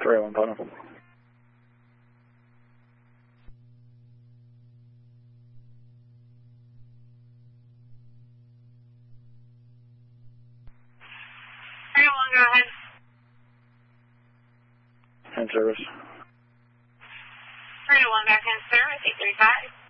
301 final. Go ahead. End service. 301 back in service, 835.